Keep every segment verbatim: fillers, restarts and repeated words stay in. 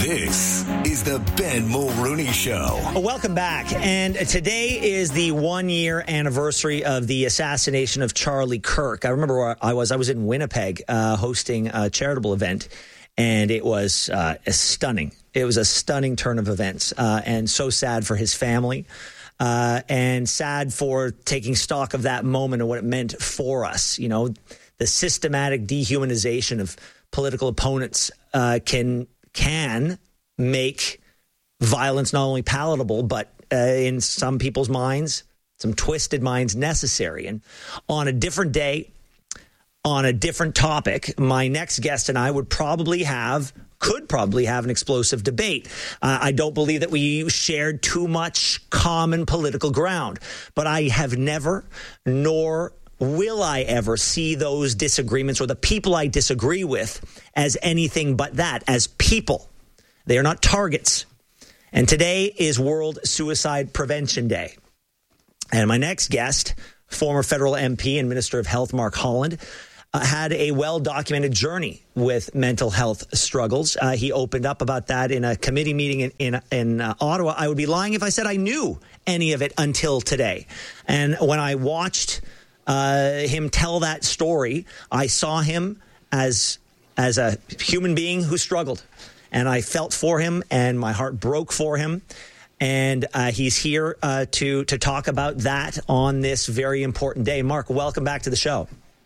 This is the Ben Mulrooney Show. Welcome back. And today is the one-year anniversary of the assassination of Charlie Kirk. I remember where I was. I was in Winnipeg uh, hosting a charitable event, and it was uh, a stunning. It was a stunning turn of events, uh, and so sad for his family, uh, and sad for taking stock of that moment and what it meant for us. You know, the systematic dehumanization of political opponents uh, can can make violence not only palatable, but uh, in some people's minds, some twisted minds, necessary. And on a different day, on a different topic, my next guest and I would probably have, could probably have an explosive debate. Uh, I don't believe that we shared too much common political ground, but I have never, nor will I ever see those disagreements or the people I disagree with as anything but that, as people. They are not targets. And today is World Suicide Prevention Day. And my next guest, former federal M P and Minister of Health, Mark Holland, uh, had a well-documented journey with mental health struggles. Uh, he opened up about that in a committee meeting in, in, in uh, Ottawa. I would be lying if I said I knew any of it until today. And when I watched Uh, him tell that story, I saw him as as a human being who struggled, and I felt for him, and my heart broke for him. And uh, he's here uh, to to talk about that on this very important day. Mark, welcome back to the show.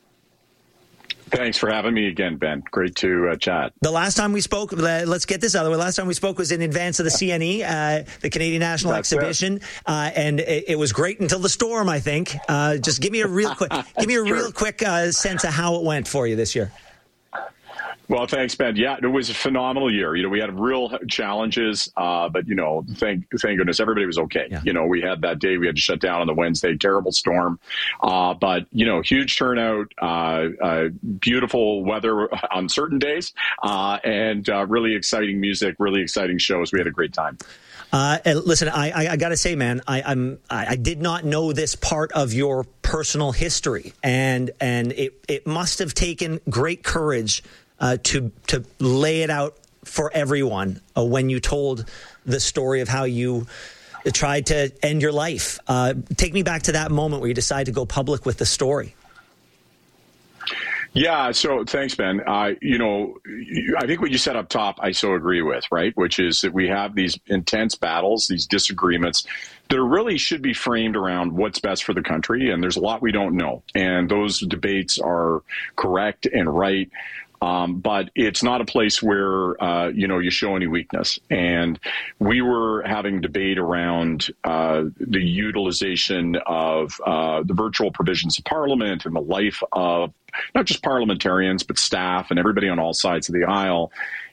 Thanks for having me again, Ben. Great to uh, chat. The last time we spoke, let's get this out of the way. Last time we spoke was in advance of the C N E, uh, the Canadian National That's Exhibition, uh, and it, it was great until the storm, I think. Uh, just give me a real quick, give me a real quick uh, sense of how it went for you this year. Well, thanks, Ben. Yeah, it was a phenomenal year. You know, we had real challenges, uh, but, you know, thank thank goodness everybody was okay. Yeah. You know, we had that day we had to shut down on the Wednesday, terrible storm. Uh, but, you know, huge turnout, uh, uh, beautiful weather on certain days, uh, and uh, really exciting music, really exciting shows. We had a great time. Uh, listen, I, I, I got to say, man, I, I'm I, I did not know this part of your personal history, and and it, it must have taken great courage Uh, to to lay it out for everyone uh, when you told the story of how you tried to end your life. Uh, take me back to that moment where you decided to go public with the story. Yeah, so thanks, Ben. Uh, you know, I think what you said up top, I so agree with, right? Which is that we have these intense battles, these disagreements that really should be framed around what's best for the country. And there's a lot we don't know. And those debates are correct and right. Um, but it's not a place where, uh, you know, you show any weakness. And we were having debate around uh, the utilization of uh, the virtual provisions of Parliament and the life of not just parliamentarians, but staff and everybody on all sides of the aisle.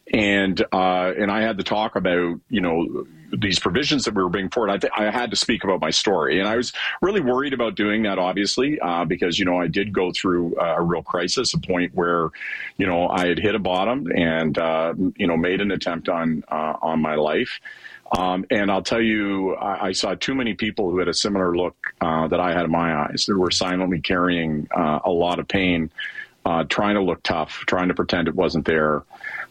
And uh, and I had to talk about, you know, these provisions that we were bringing forward. I, th- I had to speak about my story. And I was really worried about doing that, obviously, uh, because, you know, I did go through uh, a real crisis, a point where, you know, I had hit a bottom and, uh, you know, made an attempt on uh, on my life. Um, and I'll tell you, I, I saw too many people who had a similar look uh, that I had in my eyes, that were silently carrying uh, a lot of pain, uh, trying to look tough, trying to pretend it wasn't there.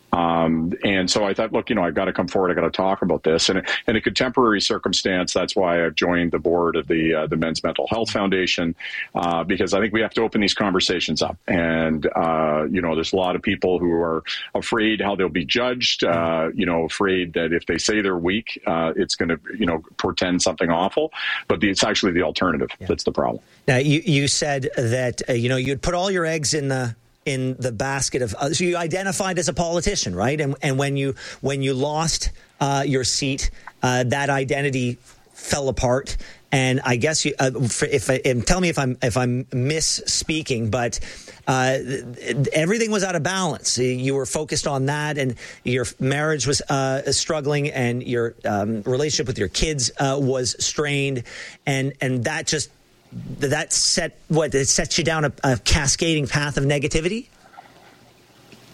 Um, and so I thought, look, you know, I've got to come forward. I've got to talk about this. And in a contemporary circumstance, that's why I've joined the board of the uh, the Men's Mental Health Foundation, uh, because I think we have to open these conversations up. And, uh, you know, there's a lot of people who are afraid how they'll be judged, uh, you know, afraid that if they say they're weak, uh, it's going to, you know, portend something awful. But the, it's actually the alternative. Yeah. That's the problem. Now, you, you said that, uh, you know, you'd put all your eggs in the in the basket of, uh, so you identified as a politician, right? And and when you when you lost uh, your seat, uh, that identity fell apart. And I guess you, uh, if and tell me if I'm if I'm misspeaking, but uh, everything was out of balance. You were focused on that, and your marriage was uh, struggling, and your um, relationship with your kids uh, was strained, and and that just. That set what it sets you down a, a cascading path of negativity.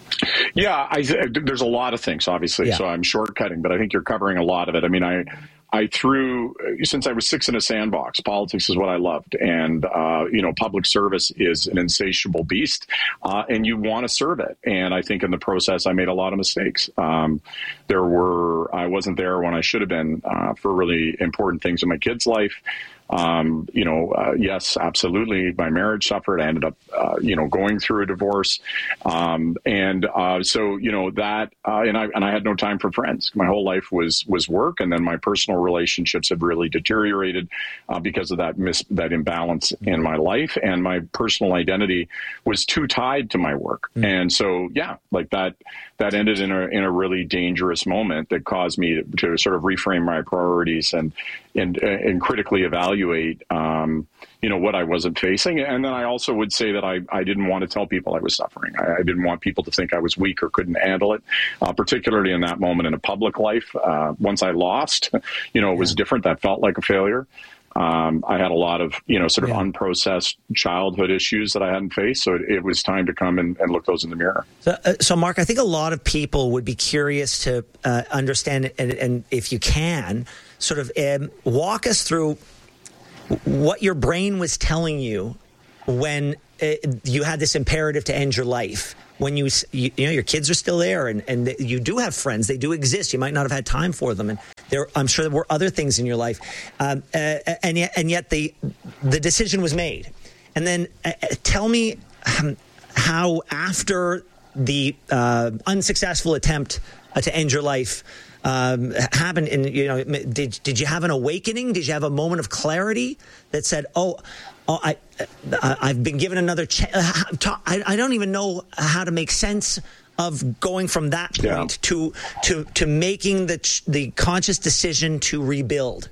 Yeah, I, there's a lot of things, obviously. Yeah. So I'm shortcutting, but I think you're covering a lot of it. I mean, I I threw, since I was six in a sandbox, politics is what I loved. And, uh, you know, public service is an insatiable beast, uh, and you want to serve it. And I think in the process, I made a lot of mistakes. Um, there were, I wasn't there when I should have been uh, for really important things in my kid's life. Um, you know, uh, yes, absolutely. My marriage suffered. I ended up, uh, you know, going through a divorce. Um, and, uh, so, you know, that, uh, and I, and I had no time for friends. My whole life was, was work. And then my personal relationships have really deteriorated, uh, because of that mis- that imbalance in my life. And my personal identity was too tied to my work. Mm. And so, yeah, like that, that ended in a, in a really dangerous moment that caused me to, to sort of reframe my priorities and, and, and critically evaluate, um, you know, what I wasn't facing. And then I also would say that I, I didn't want to tell people I was suffering. I, I didn't want people to think I was weak or couldn't handle it, uh, particularly in that moment in a public life. Uh, once I lost, you know, it was yeah. different. That felt like a failure. Um, I had a lot of, you know, sort of yeah. unprocessed childhood issues that I hadn't faced. So it, it was time to come and, and look those in the mirror. So, uh, so, Mark, I think a lot of people would be curious to uh, understand, and, and if you can, sort of um, walk us through what your brain was telling you when uh, you had this imperative to end your life. When you, you, you know, your kids are still there, and, and you do have friends. They do exist. You might not have had time for them. And there, I'm sure there were other things in your life. Um, uh, and yet, and yet the, the decision was made. And then uh, tell me um, how after the uh, unsuccessful attempt uh, to end your life um, happened, and, you know, did, did you have an awakening? Did you have a moment of clarity that said, oh, Oh, I, I, I've been given another chance. I, I don't even know how to make sense of going from that point yeah. to to to making the the conscious decision to rebuild.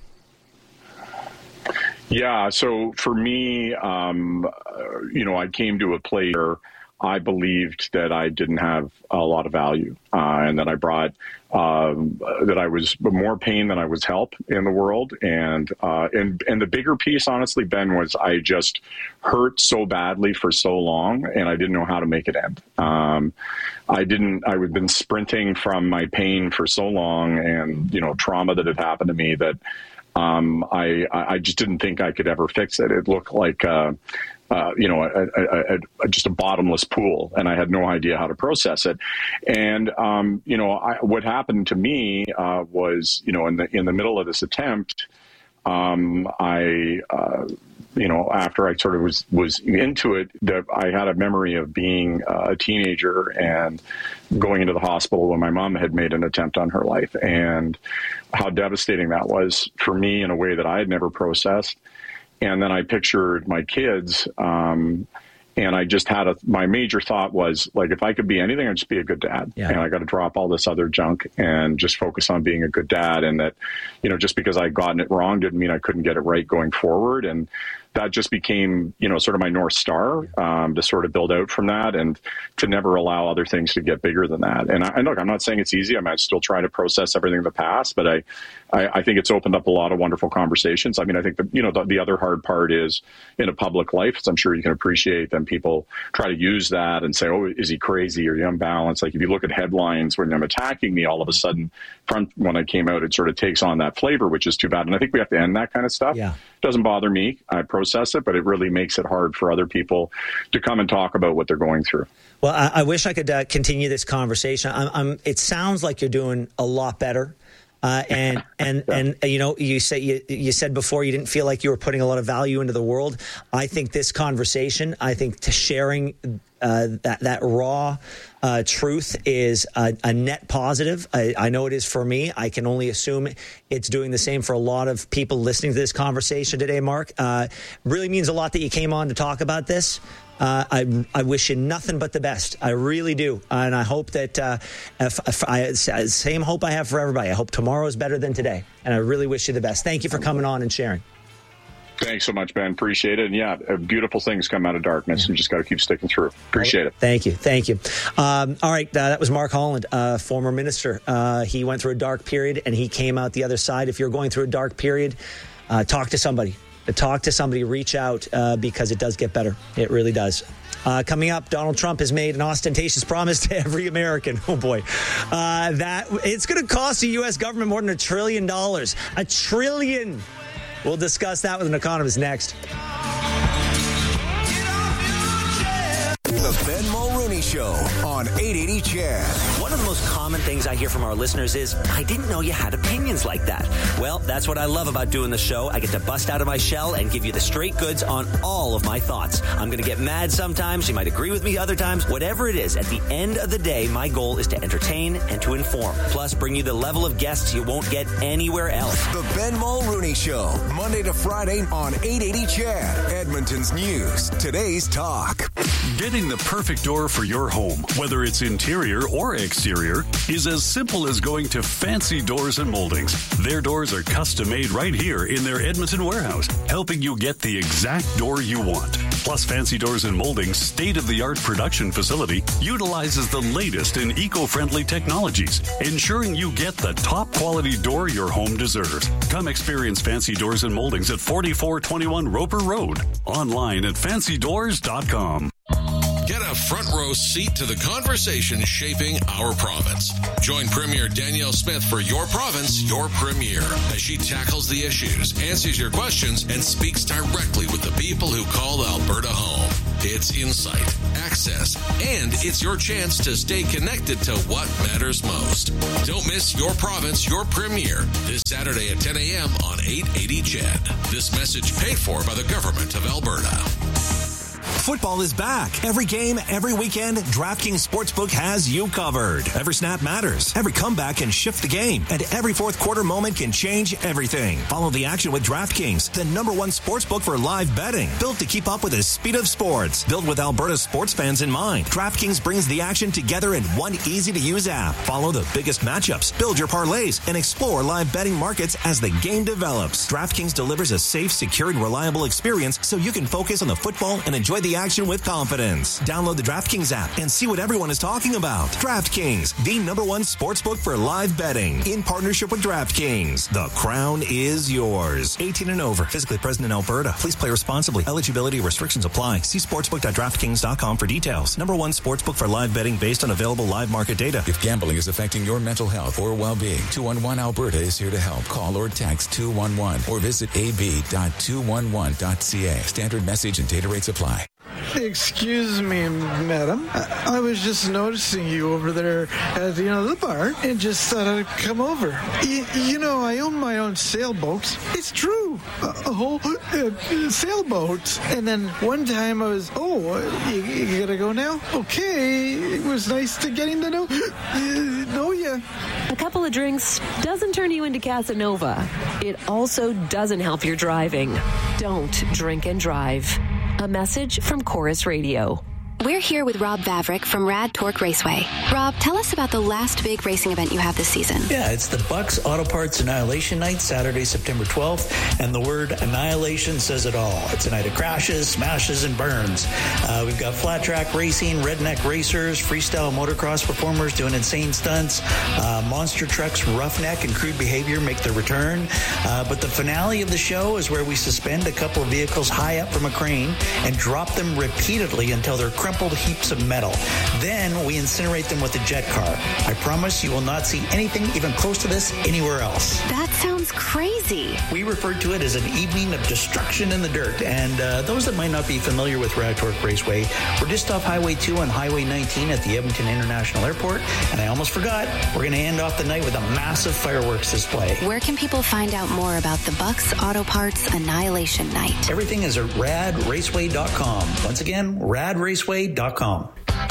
Yeah. So for me, um, you know, I came to a place where I believed that I didn't have a lot of value, uh, and that I brought um, that I was more pain than I was help in the world. And uh, and and the bigger piece, honestly, Ben, was I just hurt so badly for so long, and I didn't know how to make it end. Um, I didn't. I had been sprinting from my pain for so long, and you know, trauma that had happened to me that um, I I just didn't think I could ever fix it. It looked like. Uh, Uh, you know, a, a, a, just a bottomless pool, and I had no idea how to process it. And um, you know, I, what happened to me uh, was, you know, in the in the middle of this attempt, um, I, uh, you know, after I sort of was was into it, that I had a memory of being uh, a teenager and going into the hospital when my mom had made an attempt on her life, and how devastating that was for me in a way that I had never processed. And then I pictured my kids, um, and I just had a, my major thought was, like, if I could be anything, I'd just be a good dad. Yeah. And I got to drop all this other junk and just focus on being a good dad. And that, you know, just because I'd gotten it wrong didn't mean I couldn't get it right going forward. And that just became, you know, sort of my North Star, um, to sort of build out from that and to never allow other things to get bigger than that. And, I, and look, I'm not saying it's easy. I might still try to process everything in the past, but I, I, I think it's opened up a lot of wonderful conversations. I mean, I think that, you know, the, the other hard part is in a public life, as I'm sure you can appreciate, then people try to use that and say, oh, is he crazy or unbalanced? Like if you look at headlines when them attacking me, all of a sudden from when I came out, it sort of takes on that flavor, which is too bad. And I think we have to end that kind of stuff. Yeah. It doesn't bother me. I process it, but it really makes it hard for other people to come and talk about what they're going through. Well, I, I wish I could uh, continue this conversation. I'm, I'm, it sounds like you're doing a lot better. Uh, and and yeah. and you know, you say you, you said before you didn't feel like you were putting a lot of value into the world. I think this conversation, I think to sharing uh, that that raw uh, truth is a, a net positive. I, I know it is for me. I can only assume it's doing the same for a lot of people listening to this conversation today. Mark, uh, really means a lot that you came on to talk about this. Uh, I, I wish you nothing but the best. I really do. And I hope that, uh, if, if I, same hope I have for everybody. I hope tomorrow is better than today. And I really wish you the best. Thank you for coming on and sharing. Thanks so much, Ben. Appreciate it. And yeah, beautiful things come out of darkness. Yeah. You just got to keep sticking through. Appreciate it. Thank you. Thank you. Um, all right. Uh, that was Mark Holland, uh, former minister. Uh, he went through a dark period and he came out the other side. If you're going through a dark period, uh, talk to somebody. Talk to somebody, reach out, uh, because it does get better. It really does. Uh, coming up, Donald Trump has made an ostentatious promise to every American. Oh, boy. Uh, that it's going to cost the U S government more than a trillion dollars. A trillion. We'll discuss that with an economist next. The Ben Mulrooney Show on eight eighty C H E D. One of the most common things I hear from our listeners is, I didn't know you had opinions like that. Well, that's what I love about doing the show. I get to bust out of my shell and give you the straight goods on all of my thoughts. I'm going to get mad sometimes. You might agree with me other times. Whatever it is, at the end of the day, my goal is to entertain and to inform. Plus, bring you the level of guests you won't get anywhere else. The Ben Mulrooney Show, Monday to Friday on eight eighty C H E D. Edmonton's news, today's talk. Getting the perfect door for your home, whether it's interior or exterior, is as simple as going to Fancy Doors and Moldings. Their doors are custom made right here in their Edmonton warehouse, helping you get the exact door you want. Plus, Fancy Doors and Moldings' state-of-the-art production facility utilizes the latest in eco-friendly technologies, ensuring you get the top-quality door your home deserves. Come experience Fancy Doors and Moldings at forty-four twenty-one Roper Road. Online at fancy doors dot com. Get a front row seat to the conversation shaping our province. Join Premier Danielle Smith for Your Province, Your Premier, as she tackles the issues, answers your questions, and speaks directly with the people who call Alberta home. It's insight, access, and it's your chance to stay connected to what matters most. Don't miss Your Province, Your Premier this Saturday at ten a.m. on eight eighty C H E D. This message paid for by the Government of Alberta. Football is back. Every game, every weekend, DraftKings Sportsbook has you covered. Every snap matters. Every comeback can shift the game. And every fourth quarter moment can change everything. Follow the action with DraftKings, the number one sportsbook for live betting. Built to keep up with the speed of sports. Built with Alberta sports fans in mind. DraftKings brings the action together in one easy-to-use app. Follow the biggest matchups, build your parlays, and explore live betting markets as the game develops. DraftKings delivers a safe, secure, and reliable experience so you can focus on the football and enjoy the action with confidence. Download the DraftKings app and see what everyone is talking about. DraftKings, the number one sportsbook for live betting. In partnership with DraftKings, the crown is yours. eighteen and over. Physically present in Alberta. Please play responsibly. Eligibility restrictions apply. See sportsbook dot draftkings dot com for details. Number one sportsbook for live betting based on available live market data. If gambling is affecting your mental health or well-being, two one one Alberta is here to help. Call or text two one one or visit a b dot two one one dot c a. Standard message and data rates apply. Excuse me, madam. I, I was just noticing you over there at you know the bar and just thought I'd come over. Y- you know, I own my own sailboat. It's true. A, a whole uh, sailboat. And then one time I was, oh, you, you gotta go now? Okay. It was nice to getting to know, uh, know you. A couple of drinks doesn't turn you into Casanova. It also doesn't help your driving. Don't drink and drive. A message from Chorus Radio. We're here with Rob Vavrick from Rad Torque Raceway. Rob, tell us about the last big racing event you have this season. Yeah, it's the Bucks Auto Parts Annihilation Night, Saturday, September twelfth, and the word annihilation says it all. It's a night of crashes, smashes, and burns. Uh, we've got flat track racing, redneck racers, freestyle motocross performers doing insane stunts, uh, monster trucks, roughneck, and crude behavior make their return. Uh, but the finale of the show is where we suspend a couple of vehicles high up from a crane and drop them repeatedly until they're crumpled heaps of metal. Then we incinerate them with a jet car. I promise you will not see anything even close to this anywhere else. That sounds crazy. We refer to it as an evening of destruction in the dirt. And uh, those that might not be familiar with Rad Torque Raceway, we're just off Highway two and Highway nineteen at the Edmonton International Airport. And I almost forgot, we're going to end off the night with a massive fireworks display. Where can people find out more about the Bucks Auto Parts Annihilation Night? Everything is at rad raceway dot com. Once again, rad raceway dot com.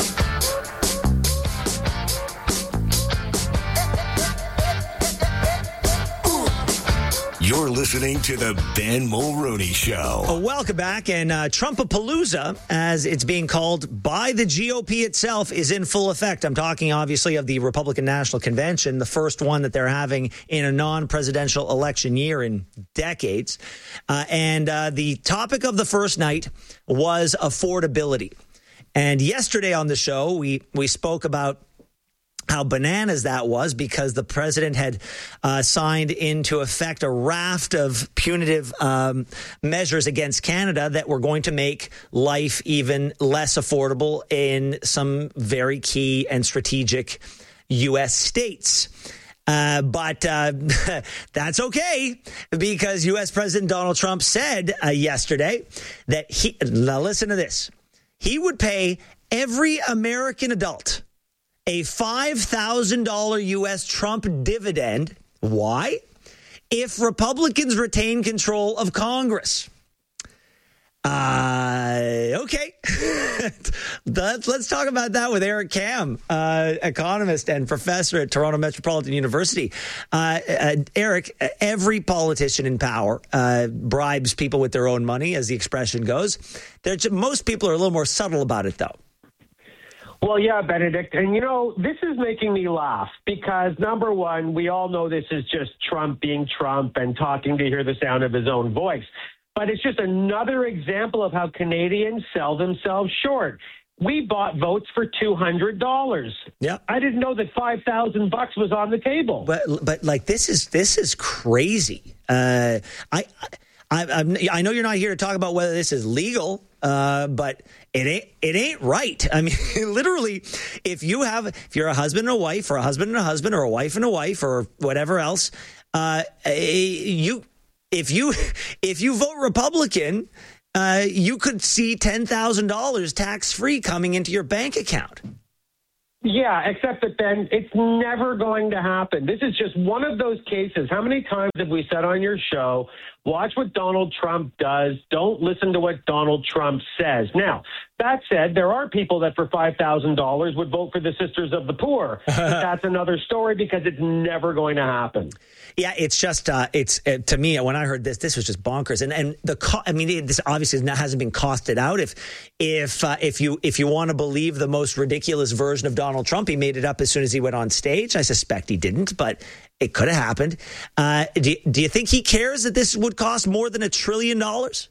You're listening to the Ben Mulrooney Show. Oh, welcome back. And uh, Trumpapalooza, as it's being called by the G O P itself, is in full effect. I'm talking, obviously, of the Republican National Convention, the first one that they're having in a non-presidential election year in decades. Uh, and uh, the topic of the first night was affordability. And yesterday on the show, we we spoke about how bananas that was, because the president had uh, signed into effect a raft of punitive um, measures against Canada that were going to make life even less affordable in some very key and strategic U S states. Uh, but uh, that's okay, because U S President Donald Trump said uh, yesterday that he, now listen to this, he would pay every American adult a five thousand dollars U S Trump dividend. Why? If Republicans retain control of Congress. Uh, okay. let's, let's talk about that with Eric Kam, uh, economist and professor at Toronto Metropolitan University. Uh, uh, Eric, every politician in power uh, bribes people with their own money, as the expression goes. They're, most people are a little more subtle about it, though. Well, yeah, Benedict. And, you know, this is making me laugh because, number one, we all know this is just Trump being Trump and talking to hear the sound of his own voice. But it's just another example of how Canadians sell themselves short. We bought votes for two hundred dollars. Yeah. I didn't know that five thousand bucks was on the table. But, but like, this is this is crazy. Uh, I, I, I'm, I know you're not here to talk about whether this is legal, uh, but it ain't it ain't right. I mean, literally, if you have if you're a husband and a wife, or a husband and a husband, or a wife and a wife, or whatever else, uh, you if you if you vote Republican, uh, you could see ten thousand dollars tax free coming into your bank account. Yeah, except that, Ben, it's never going to happen. This is just one of those cases. How many times have we said on your show, watch what Donald Trump does, don't listen to what Donald Trump says? Now, that said, there are people that for five thousand dollars would vote for the Sisters of the Poor. But that's another story because it's never going to happen. Yeah, it's just, uh, it's uh, to me, when I heard this, this was just bonkers. And and the, co- I mean, this obviously hasn't been costed out. If if uh, if you if you want to believe the most ridiculous version of Donald Trump, he made it up as soon as he went on stage. I suspect he didn't, but it could have happened. Uh, do, do you think he cares that this would cost more than a trillion dollars?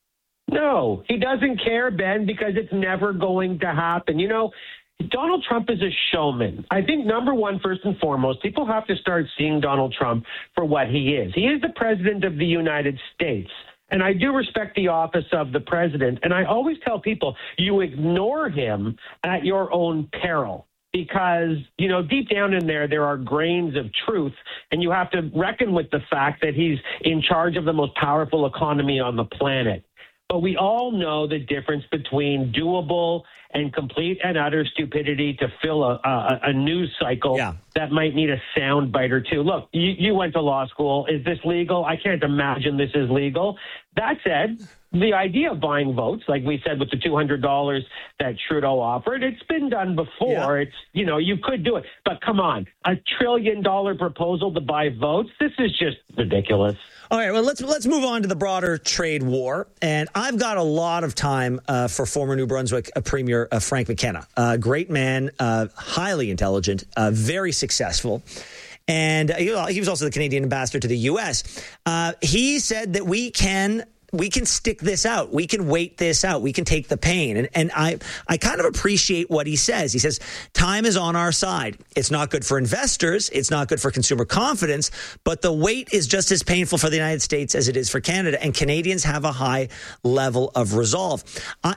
No, he doesn't care, Ben, because it's never going to happen. You know, Donald Trump is a showman. I think, number one, first and foremost, people have to start seeing Donald Trump for what he is. He is the president of the United States. And I do respect the office of the president. And I always tell people, you ignore him at your own peril. Because, you know, deep down in there, there are grains of truth, and you have to reckon with the fact that he's in charge of the most powerful economy on the planet. But we all know the difference between doable and complete and utter stupidity to fill a, a, a news cycle yeah. that might need a sound bite or two. Look, you, you went to law school. Is this legal? I can't imagine this is legal. That said, the idea of buying votes, like we said with the two hundred dollars that Trudeau offered, it's been done before. Yeah. It's, you know, you could do it. But come on, a trillion dollar proposal to buy votes, this is just ridiculous. All right, well, let's let's move on to the broader trade war. And I've got a lot of time uh, for former New Brunswick uh, Premier uh, Frank McKenna. Uh, great man, uh, highly intelligent, uh, very successful. And uh, he was also the Canadian ambassador to the U S. Uh, he said that we can... We can stick this out. We can wait this out. We can take the pain. And and I I kind of appreciate what he says. He says, time is on our side. It's not good for investors. It's not good for consumer confidence. But the wait is just as painful for the United States as it is for Canada. And Canadians have a high level of resolve. I,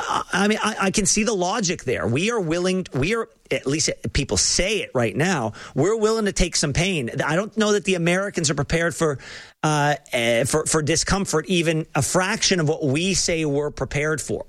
I mean, I, I can see the logic there. We are willing, we are, at least people say it right now, we're willing to take some pain. I don't know that the Americans are prepared for, uh, uh, for, for discomfort, even a fraction of what we say we're prepared for.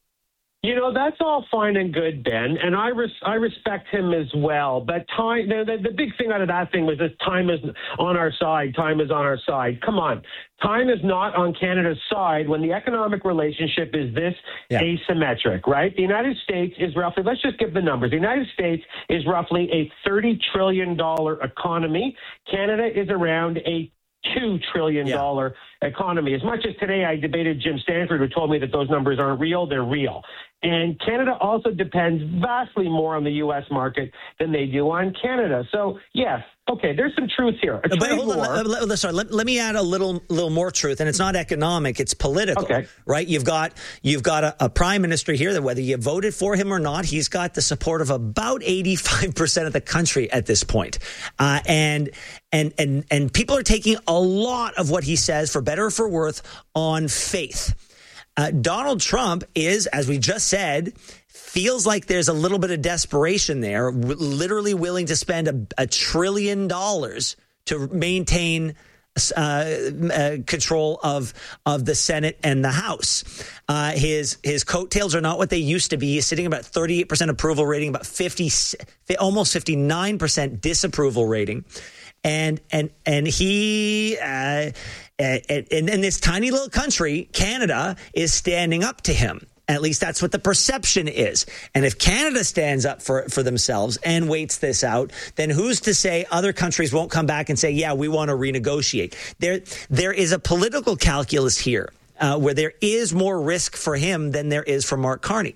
You know, that's all fine and good, Ben, and I res- I respect him as well. But time, the, the, the big thing out of that thing was that time is on our side. Time is on our side. Come on. Time is not on Canada's side when the economic relationship is this yeah. asymmetric, right? The United States is roughly, let's just give the numbers. The United States is roughly a thirty trillion dollars economy. Canada is around a two trillion dollars yeah. economy. As much as today I debated Jim Stanford, who told me that those numbers aren't real, they're real. And Canada also depends vastly more on the U S market than they do on Canada. So, yes, okay, there's some truth here. A but trade hold on, war, let, let, sorry, let, let me add a little little more truth, and it's not economic, it's political, Okay. right? You've got you've got a, a prime minister here that whether you voted for him or not, he's got the support of about eighty-five percent of the country at this point. Uh, and and and and people are taking a lot of what he says, for better or for worse, on faith. Uh, Donald Trump is, as we just said, feels like there's a little bit of desperation there, w- literally willing to spend a, a trillion dollars to maintain uh, uh, control of of the Senate and the House. Uh, his his coattails are not what they used to be. He's sitting about thirty-eight percent approval rating, about fifty, almost fifty-nine percent disapproval rating. And and and he uh, and in this tiny little country, Canada, is standing up to him. At least that's what the perception is. And if Canada stands up for for themselves and waits this out, then who's to say other countries won't come back and say, yeah, we want to renegotiate? There there is a political calculus here uh, where there is more risk for him than there is for Mark Carney.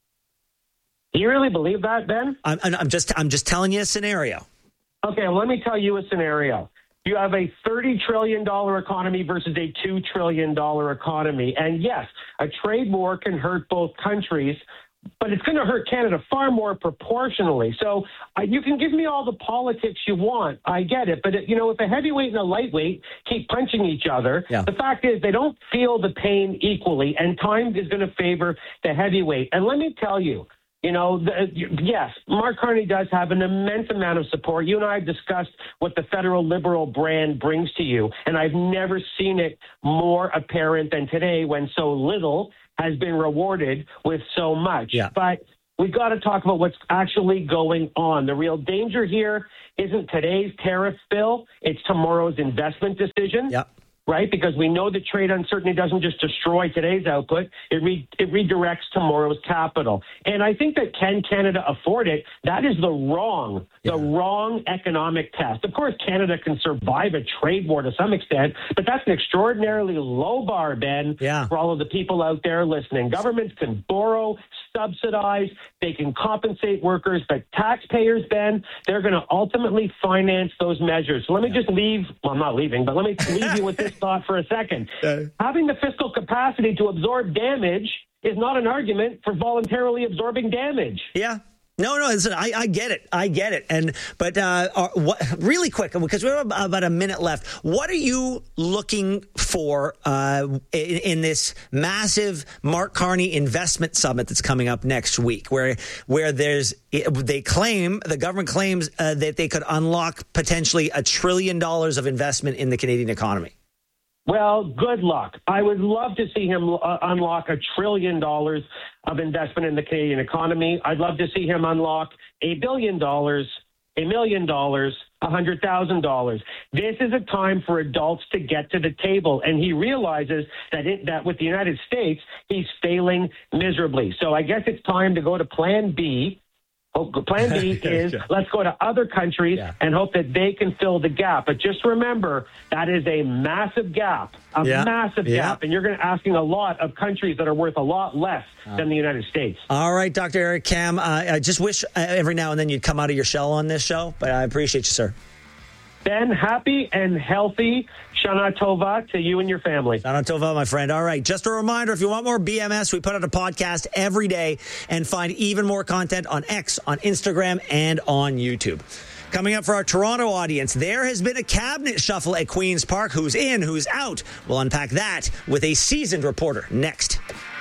Do you really believe that, Ben? I'm, I'm just I'm just telling you a scenario. Okay, well, let me tell you a scenario. You have a thirty trillion dollars economy versus a two trillion dollars economy. And yes, a trade war can hurt both countries, but it's going to hurt Canada far more proportionally. So uh, you can give me all the politics you want. I get it. But, it, you know, if a heavyweight and a lightweight keep punching each other, yeah. the fact is they don't feel the pain equally, and time is going to favor the heavyweight. And let me tell you, You know, the, yes, Mark Carney does have an immense amount of support. You and I have discussed what the federal liberal brand brings to you, and I've never seen it more apparent than today when so little has been rewarded with so much. Yeah. But we've got to talk about what's actually going on. The real danger here isn't today's tariff bill. It's tomorrow's investment decision. Yeah. Right? Because we know that trade uncertainty doesn't just destroy today's output, it, re- it redirects tomorrow's capital. And I think that can Canada afford it? That is the wrong, yeah. the wrong economic test. Of course, Canada can survive a trade war to some extent, but that's an extraordinarily low bar, Ben, yeah. for all of the people out there listening. Governments can borrow, subsidize, they can compensate workers, but taxpayers, Ben, they're going to ultimately finance those measures. So let me yeah. just leave, well, I'm not leaving, but let me leave you with this thought for a second. Uh, Having the fiscal capacity to absorb damage is not an argument for voluntarily absorbing damage. Yeah. No, no, listen, I, I get it. I get it. And but uh, uh, what, really quick, because we have about a minute left. What are you looking for uh, in, in this massive Mark Carney investment summit that's coming up next week, where where there's they claim the government claims uh, that they could unlock potentially a trillion dollars of investment in the Canadian economy? Well, good luck. I would love to see him uh, unlock a trillion dollars of investment in the Canadian economy. I'd love to see him unlock a billion dollars, a million dollars, a hundred thousand dollars. This is a time for adults to get to the table, and he realizes that it, that with the United States, he's failing miserably. So I guess it's time to go to Plan B. Oh, plan B is yeah. let's go to other countries yeah. and hope that they can fill the gap. But just remember, that is a massive gap, a yeah. massive yeah. gap. And you're going to asking a lot of countries that are worth a lot less uh, than the United States. All right, Doctor Eric Kam, uh, I just wish uh, every now and then you'd come out of your shell on this show, but I appreciate you, sir. Ben, happy and healthy Shana Tova to you and your family. Shana Tova, my friend. All right. Just a reminder, if you want more B M S, we put out a podcast every day, and find even more content on X, on Instagram, and on YouTube. Coming up for our Toronto audience, there has been a cabinet shuffle at Queen's Park. Who's in, who's out? We'll unpack that with a seasoned reporter next.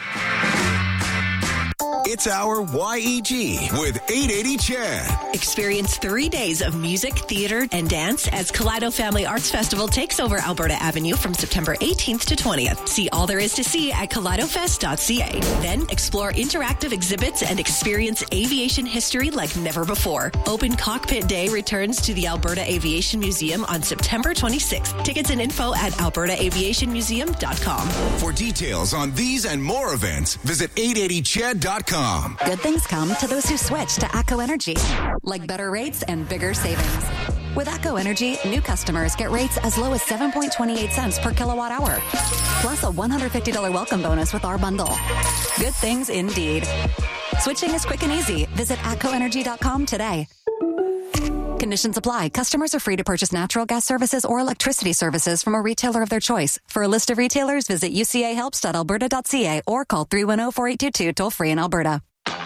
It's our Y E G with eight eighty Chad. Experience three days of music, theater, and dance as Kaleido Family Arts Festival takes over Alberta Avenue from September eighteenth to twentieth. See all there is to see at kaleido fest dot c a. Then explore interactive exhibits and experience aviation history like never before. Open Cockpit Day returns to the Alberta Aviation Museum on September twenty-sixth. Tickets and info at alberta aviation museum dot com. For details on these and more events, visit eight eighty chad dot com. Good things come to those who switch to ATCO Energy, like better rates and bigger savings. With ATCO Energy, new customers get rates as low as seven point two eight cents per kilowatt hour, plus a one hundred fifty dollars welcome bonus with our bundle. Good things indeed. Switching is quick and easy. Visit atco energy dot com today. Conditions apply. Customers are free to purchase natural gas services or electricity services from a retailer of their choice. For a list of retailers, visit u c a helps dot alberta dot c a or call three one zero, four eight two two toll free in Alberta.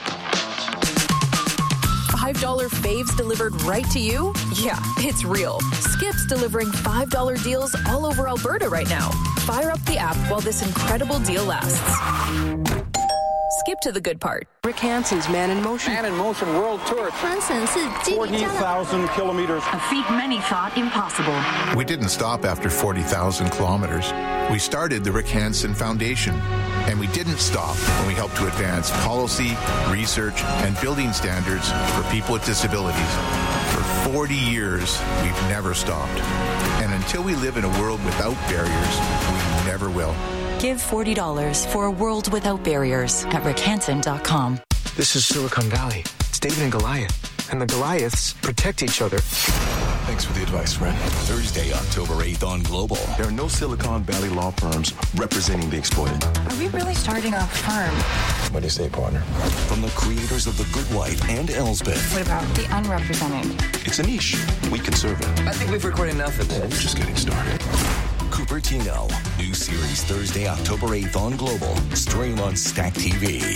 five dollar faves delivered right to you? Yeah, it's real. Skip's delivering five dollar deals all over Alberta right now. Fire up the app while this incredible deal lasts. Skip to the good part. Rick Hansen's Man in Motion. Man in Motion World Tour. forty thousand kilometers. A feat many thought impossible. We didn't stop after forty thousand kilometers. We started the Rick Hansen Foundation. And we didn't stop when we helped to advance policy, research, and building standards for people with disabilities. For forty years, we've never stopped. And until we live in a world without barriers, we never will. Give forty dollars for a world without barriers at rick hansen dot com. This is Silicon Valley. It's David and Goliath. And the Goliaths protect each other. Thanks for the advice, friend. Thursday, October eighth on Global. There are no Silicon Valley law firms representing the exploited. Are we really starting a firm? What do you say, partner? From the creators of The Good Wife and Elsbeth. What about the unrepresented? It's a niche. We can serve it. I think we've recorded enough of this. We're just getting started. Cupertino. New series Thursday, October eighth on Global. Stream on Stack T V.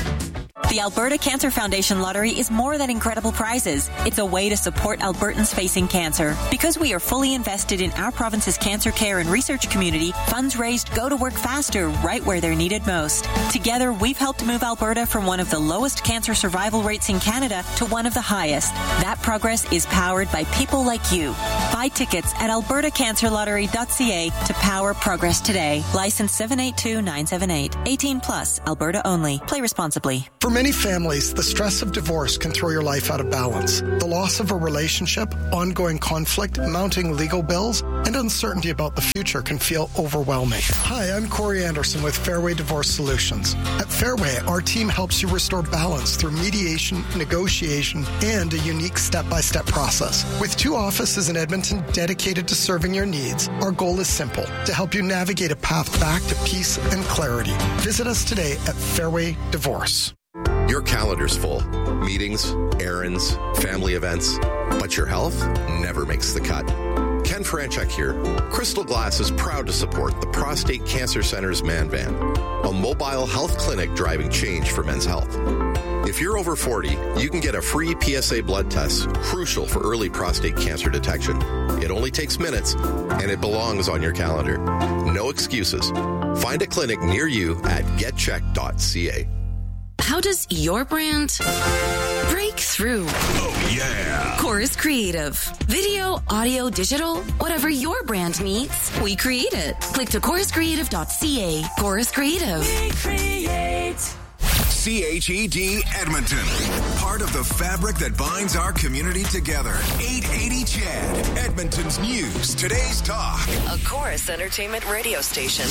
The Alberta Cancer Foundation Lottery is more than incredible prizes. It's a way to support Albertans facing cancer. Because we are fully invested in our province's cancer care and research community, funds raised go to work faster right where they're needed most. Together, we've helped move Alberta from one of the lowest cancer survival rates in Canada to one of the highest. That progress is powered by people like you. Buy tickets at alberta cancer lottery dot c a to power progress today. License seven eight two nine seven eight. eighteen plus, Alberta only. Play responsibly. For many families, the stress of divorce can throw your life out of balance. The loss of a relationship, ongoing conflict, mounting legal bills, and uncertainty about the future can feel overwhelming. Hi, I'm Corey Anderson with Fairway Divorce Solutions. At Fairway, our team helps you restore balance through mediation, negotiation, and a unique step-by-step process. With two offices in Edmonton dedicated to serving your needs, our goal is simple: to help you navigate a path back to peace and clarity. Visit us today at Fairway Divorce. Your calendar's full. Meetings, errands, family events. But your health never makes the cut. Ken Franchuk here. Crystal Glass is proud to support the Prostate Cancer Center's Man Van, a mobile health clinic driving change for men's health. If you're over forty, you can get a free P S A blood test, crucial for early prostate cancer detection. It only takes minutes, and it belongs on your calendar. No excuses. Find a clinic near you at get check dot c a. How does your brand break through? Oh, yeah. Chorus Creative. Video, audio, digital, whatever your brand needs, we create it. Click to chorus creative dot c a. Chorus Creative. We create. C H E D Edmonton. Part of the fabric that binds our community together. eight eighty C H E D. Edmonton's news. Today's talk. A Chorus Entertainment radio station.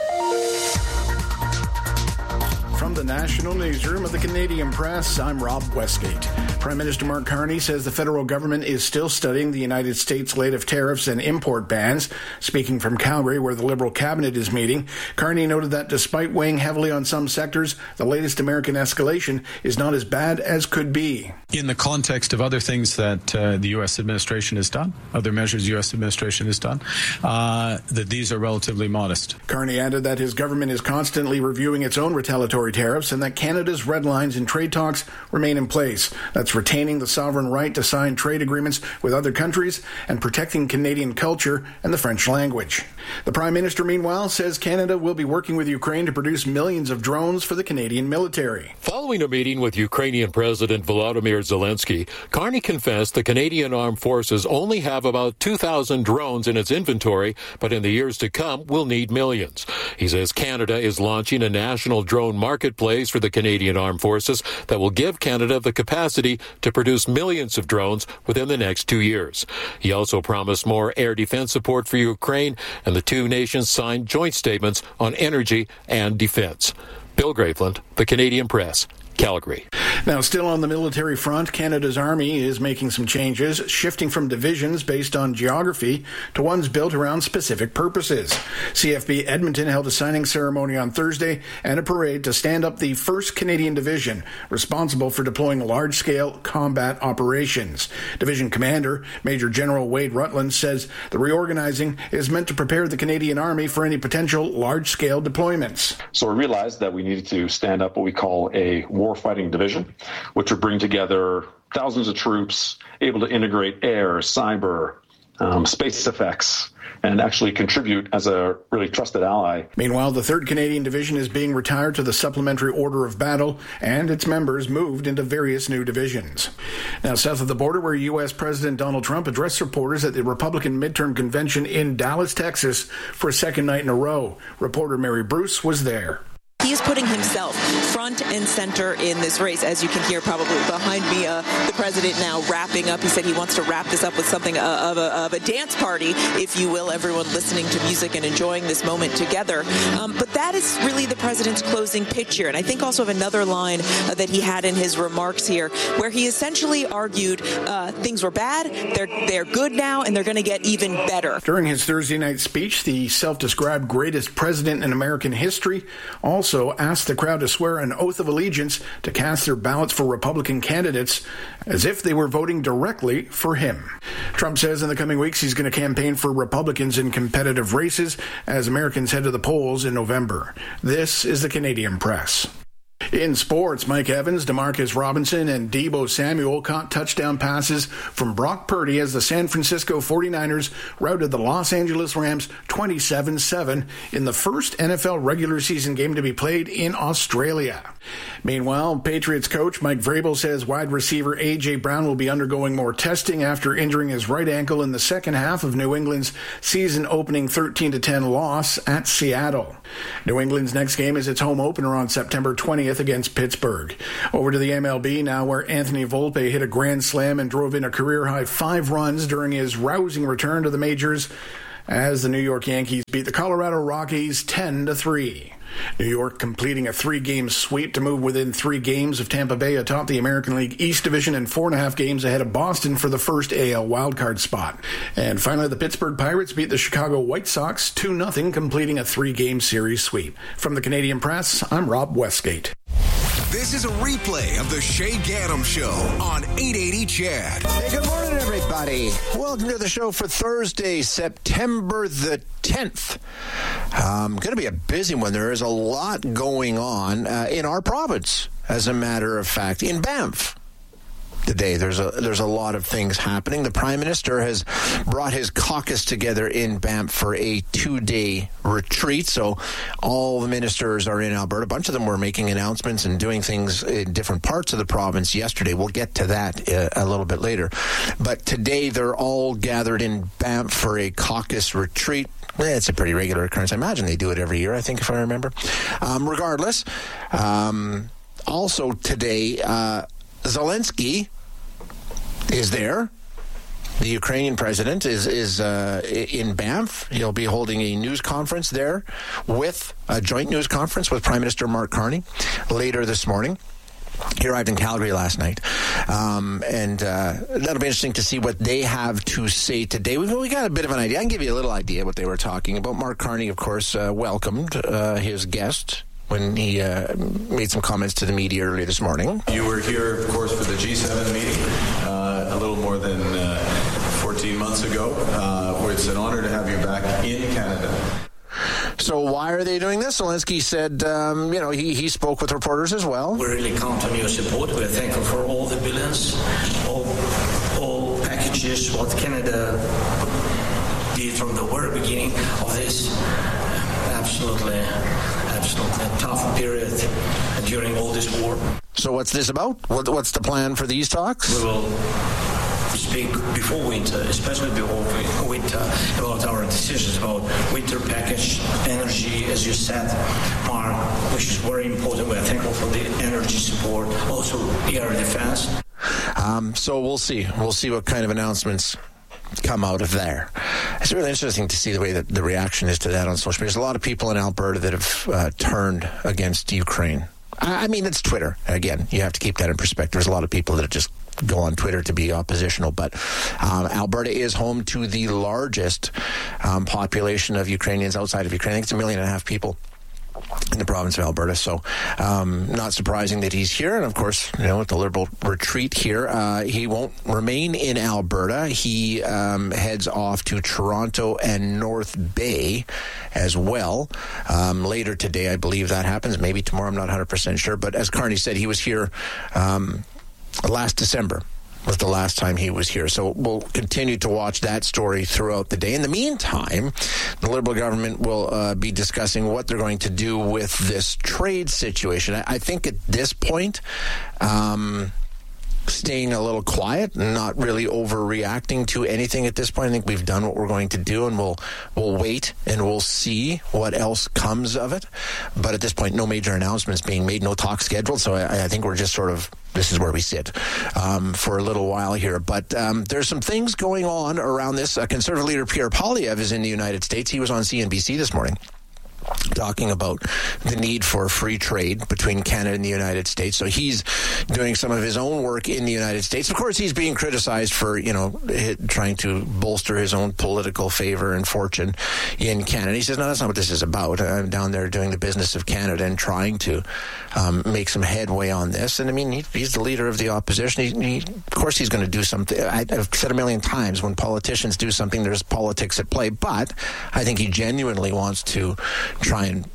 From the National Newsroom of the Canadian Press, I'm Rob Westgate. Prime Minister Mark Carney says the federal government is still studying the United States' latest tariffs and import bans. Speaking from Calgary, where the Liberal cabinet is meeting, Carney noted that despite weighing heavily on some sectors, the latest American escalation is not as bad as could be. In the context of other things that uh, the U S administration has done, other measures the U S administration has done, uh, that these are relatively modest. Carney added that his government is constantly reviewing its own retaliatory tariffs and that Canada's red lines in trade talks remain in place. That's retaining the sovereign right to sign trade agreements with other countries and protecting Canadian culture and the French language. The Prime Minister, meanwhile, says Canada will be working with Ukraine to produce millions of drones for the Canadian military. Following a meeting with Ukrainian President Volodymyr Zelensky, Carney confessed the Canadian Armed Forces only have about two thousand drones in its inventory, but in the years to come will need millions. He says Canada is launching a national drone marketplace for the Canadian Armed Forces that will give Canada the capacity to produce millions of drones within the next two years. He also promised more air defense support for Ukraine, and the two nations signed joint statements on energy and defense. Bill Graveland, The Canadian Press, Calgary. Now, still on the military front, Canada's Army is making some changes, shifting from divisions based on geography to ones built around specific purposes. C F B Edmonton held a signing ceremony on Thursday and a parade to stand up the first Canadian Division, responsible for deploying large-scale combat operations. Division Commander Major General Wade Rutland says the reorganizing is meant to prepare the Canadian Army for any potential large-scale deployments. So we realized that we needed to stand up what we call a warfighting division, which would bring together thousands of troops able to integrate air, cyber, um, space effects, and actually contribute as a really trusted ally. Meanwhile, the third Canadian Division is being retired to the Supplementary Order of Battle, and its members moved into various new divisions. Now, south of the border, where U S President Donald Trump addressed reporters at the Republican midterm convention in Dallas, Texas, for a second night in a row. Reporter Mary Bruce was there. He is putting himself front and center in this race. As you can hear probably behind me, uh, the president now wrapping up. He said he wants to wrap this up with something uh, of, a, of a dance party, if you will, everyone listening to music and enjoying this moment together. Um, but that is really the president's closing pitch here. And I think also of another line uh, that he had in his remarks here, where he essentially argued uh, things were bad, they're, they're good now, and they're going to get even better. During his Thursday night speech, the self-described greatest president in American history also asked the crowd to swear an oath of allegiance to cast their ballots for Republican candidates as if they were voting directly for him. Trump says in the coming weeks he's going to campaign for Republicans in competitive races as Americans head to the polls in November. This is the Canadian Press. In sports, Mike Evans, Demarcus Robinson, and Deebo Samuel caught touchdown passes from Brock Purdy as the San Francisco forty-niners routed the Los Angeles Rams twenty-seven seven in the first N F L regular season game to be played in Australia. Meanwhile, Patriots coach Mike Vrabel says wide receiver A J. Brown will be undergoing more testing after injuring his right ankle in the second half of New England's season-opening thirteen to ten loss at Seattle. New England's next game is its home opener on September twentieth against Pittsburgh. Over to the M L B now, where Anthony Volpe hit a grand slam and drove in a career-high five runs during his rousing return to the majors as the New York Yankees beat the Colorado Rockies ten to three. New York completing a three-game sweep to move within three games of Tampa Bay atop the American League East Division and four and a half games ahead of Boston for the first A L wildcard spot. And finally, the Pittsburgh Pirates beat the Chicago White Sox two nothing, completing a three-game series sweep. From the Canadian Press, I'm Rob Westgate. This is a replay of the Shay Gaddam Show on eight eighty C H A D. Hey, good morning, everybody. Welcome to the show for Thursday, September the tenth. Um, going to be a busy one. There is a lot going on uh, in our province, as a matter of fact, in Banff. Today, there's a there's a lot of things happening. The Prime Minister has brought his caucus together in Banff for a two-day retreat. So all the ministers are in Alberta. A bunch of them were making announcements and doing things in different parts of the province yesterday. We'll get to that uh, a little bit later. But today, they're all gathered in Banff for a caucus retreat. It's a pretty regular occurrence. I imagine they do it every year, I think, if I remember. Um, regardless, um, also today, uh, Zelensky is there. The Ukrainian president is is uh, in Banff. He'll be holding a news conference there with a joint news conference with Prime Minister Mark Carney later this morning. He arrived in Calgary last night, um, and uh, that'll be interesting to see what they have to say today. We, we got a bit of an idea. I can give you a little idea what they were talking about. Mark Carney, of course, uh, welcomed uh, his guest when he uh, made some comments to the media earlier this morning. You were here, of course, for the G seven meeting uh, a little more than uh, fourteen months ago. Uh, it's an honor to have you back in Canada. So why are they doing this? Zelensky said, um, you know, he, he spoke with reporters as well. We really count on your support. We're thankful for all the billions, all, all packages, what Canada did from the very beginning of this absolutely, absolutely tough period during all this war. So what's this about? What, what's the plan for these talks? We will speak before winter, especially before winter, about our decisions about winter package, energy, as you said, Mark, which is very important. We are thankful for the energy support, also air defense. Um, so we'll see. We'll see what kind of announcements come out of there. It's really interesting to see the way that the reaction is to that on social media. There's a lot of people in Alberta that have uh, turned against Ukraine. I mean, it's Twitter. Again, you have to keep that in perspective. There's a lot of people that just go on Twitter to be oppositional, but um, Alberta is home to the largest um, population of Ukrainians outside of Ukraine. I think it's a million and a half people in the province of Alberta, so um, not surprising that he's here. And of course, you know, with the Liberal retreat here, uh, he won't remain in Alberta. He um, heads off to Toronto and North Bay as well. Um, later today, I believe that happens. Maybe tomorrow, I'm not one hundred percent sure. But as Carney said, he was here um, last December. Was the last time he was here. So we'll continue to watch that story throughout the day. In the meantime, the Liberal government will uh, be discussing what they're going to do with this trade situation. I, I think at this point, um, staying a little quiet and not really overreacting to anything at this point. I think we've done what we're going to do, and we'll we'll wait and we'll see what else comes of it. But at this point, no major announcements being made, no talk scheduled. So I, I think we're just sort of, this is where we sit um, for a little while here. But um, there's some things going on around this. Uh, Conservative leader Pierre Poilievre is in the United States. He was on C N B C this morning talking about the need for free trade between Canada and the United States. So he's doing some of his own work in the United States. Of course, he's being criticized for, you know, trying to bolster his own political favor and fortune in Canada. He says, no, that's not what this is about. I'm down there doing the business of Canada and trying to um, make some headway on this. And I mean, he, he's the leader of the opposition. He, he, of course, he's going to do something. I, I've said a million times, when politicians do something, there's politics at play. But I think he genuinely wants to try and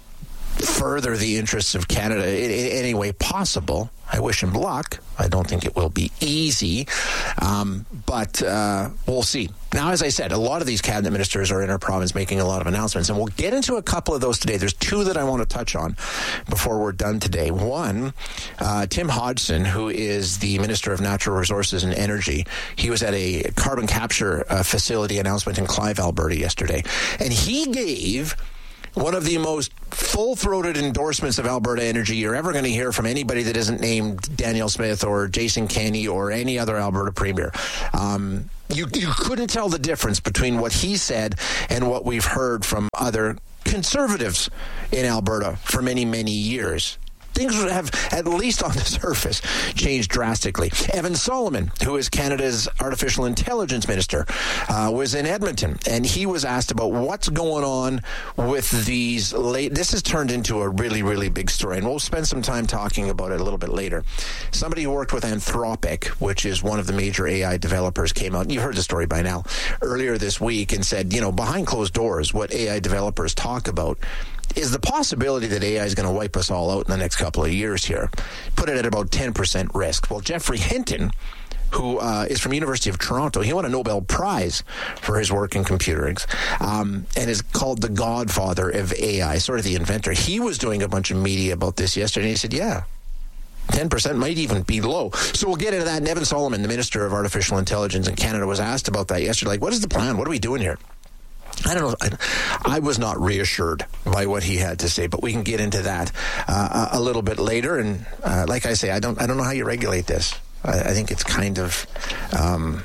further the interests of Canada in, in any way possible. I wish him luck. I don't think it will be easy, um, but uh, we'll see. Now, as I said, a lot of these cabinet ministers are in our province making a lot of announcements, and we'll get into a couple of those today. There's two that I want to touch on before we're done today. One, uh, Tim Hodgson, who is the Minister of Natural Resources and Energy, he was at a carbon capture uh, facility announcement in Clive, Alberta yesterday, and he gave one of the most full-throated endorsements of Alberta Energy you're ever going to hear from anybody that isn't named Danielle Smith or Jason Kenney or any other Alberta Premier. Um, you, you couldn't tell the difference between what he said and what we've heard from other Conservatives in Alberta for many, many years. Things have, at least on the surface, changed drastically. Evan Solomon, who is Canada's artificial intelligence minister, uh, was in Edmonton, and he was asked about what's going on with these late... This has turned into a really, really big story, and we'll spend some time talking about it a little bit later. Somebody who worked with Anthropic, which is one of the major A I developers, came out, and you've heard the story by now, earlier this week, and said, you know, behind closed doors, what A I developers talk about is the possibility that A I is going to wipe us all out in the next couple of years here. Put it at about ten percent risk. Well, Geoffrey Hinton, who uh, is from University of Toronto, he won a Nobel Prize for his work in computing, um, and is called the godfather of A I, sort of the inventor. He was doing a bunch of media about this yesterday, and he said, yeah, ten percent might even be low. So we'll get into that. And Evan Solomon, the Minister of Artificial Intelligence in Canada, was asked about that yesterday. Like, what is the plan? What are we doing here? I don't know. I, I was not reassured by what he had to say, but we can get into that uh, a little bit later. And uh, like I say, I don't. I don't know how you regulate this. I, I think it's kind of. Um,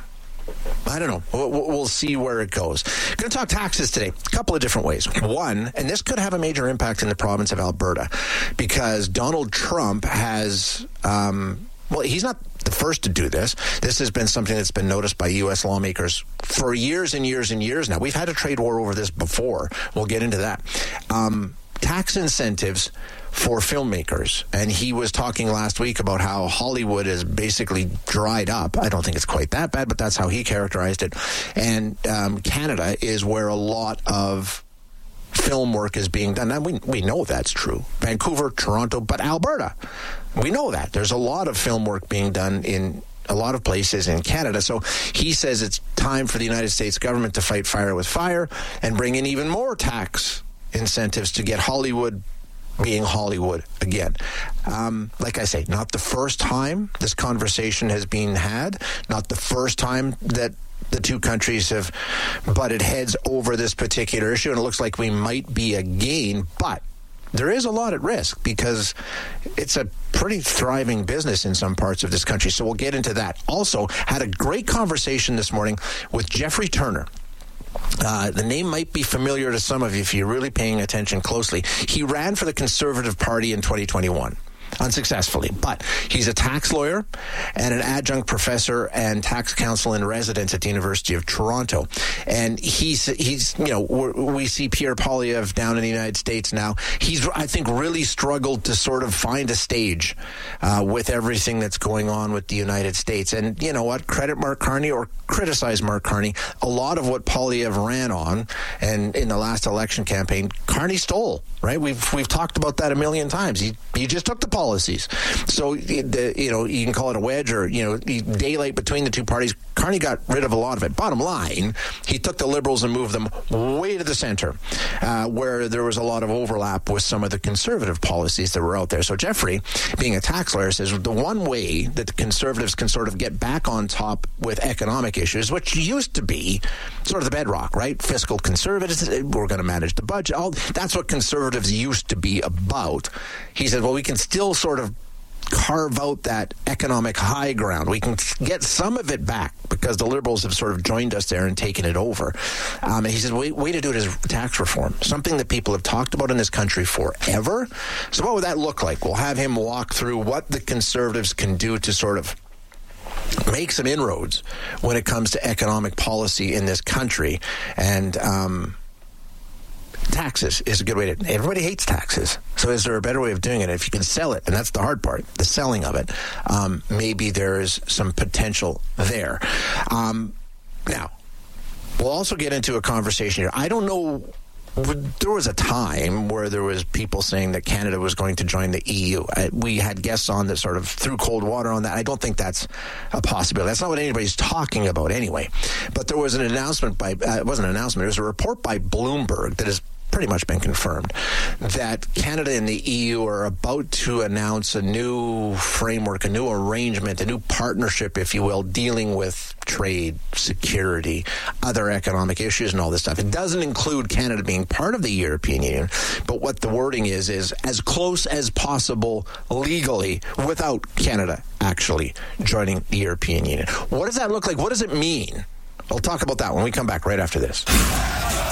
I don't know. We'll, we'll see where it goes. Going to talk taxes today. A couple of different ways. One, and this could have a major impact in the province of Alberta, because Donald Trump has. Um, Well, he's not the first to do this. This has been something that's been noticed by U S lawmakers for years and years and years now. We've had a trade war over this before. We'll get into that. Um, tax incentives for filmmakers. And he was talking last week about how Hollywood is basically dried up. I don't think it's quite that bad, but that's how he characterized it. And um, Canada is where a lot of film work is being done. And we, we know that's true. Vancouver, Toronto, but Alberta. We know that. There's a lot of film work being done in a lot of places in Canada. So he says it's time for the United States government to fight fire with fire and bring in even more tax incentives to get Hollywood being Hollywood again. Um, like I say, not the first time this conversation has been had, not the first time that the two countries have butted heads over this particular issue, and it looks like we might be again, but there is a lot at risk because it's a pretty thriving business in some parts of this country. So we'll get into that. Also, had a great conversation this morning with Jeffrey Turner. Uh, the name might be familiar to some of you if you're really paying attention closely. He ran for the Conservative Party in twenty twenty-one. unsuccessfully. But he's a tax lawyer and an adjunct professor and tax counsel in residence at the University of Toronto. And he's, he's you know, we see Pierre Poilievre down in the United States now. He's, I think, really struggled to sort of find a stage uh, with everything that's going on with the United States. And you know what? Credit Mark Carney or criticize Mark Carney. A lot of what Poilievre ran on and in the last election campaign, Carney stole, right? We've we've talked about that a million times. He he just took the policies. So, the, you know, you can call it a wedge or, you know, daylight between the two parties. Carney got rid of a lot of it. Bottom line, he took the Liberals and moved them way to the center, uh, where there was a lot of overlap with some of the conservative policies that were out there. So Jeffrey, being a tax lawyer, says the one way that the Conservatives can sort of get back on top with economic issues, which used to be sort of the bedrock, right? Fiscal conservatives, we're going to manage the budget. All that's what Conservatives used to be about. He said, well, we can still sort of carve out that economic high ground. We can get some of it back because the Liberals have sort of joined us there and taken it over. Um, and he says, way, way to do it is tax reform, something that people have talked about in this country forever. So what would that look like? We'll have him walk through what the Conservatives can do to sort of make some inroads when it comes to economic policy in this country. And um taxes is a good way to... Everybody hates taxes. So is there a better way of doing it? If you can sell it, and that's the hard part, the selling of it, um, maybe there's some potential there. Um, now, we'll also get into a conversation here. I don't know... There was a time where there was people saying that Canada was going to join the E U. I, we had guests on that sort of threw cold water on that. I don't think that's a possibility. That's not what anybody's talking about anyway. But there was an announcement by... Uh, it wasn't an announcement. It was a report by Bloomberg that is pretty much been confirmed that Canada and the E U are about to announce a new framework, a new arrangement, a new partnership, if you will, dealing with trade, security, other economic issues and all this stuff. It doesn't include Canada being part of the European Union, but what the wording is, is as close as possible legally without Canada actually joining the European Union. What does that look like? What does it mean? We'll talk about that when we come back right after this.